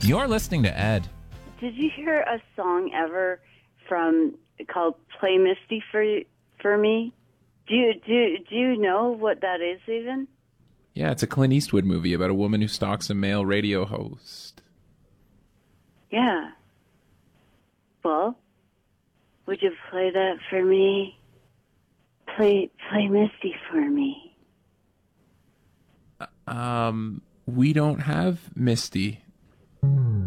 You're listening to Ed. Did you hear a song ever called "Play Misty for Me"? Do you know what that is even? Yeah, it's a Clint Eastwood movie about a woman who stalks a male radio host. Yeah. Well, would you play that for me? Play Misty for me. We don't have Misty.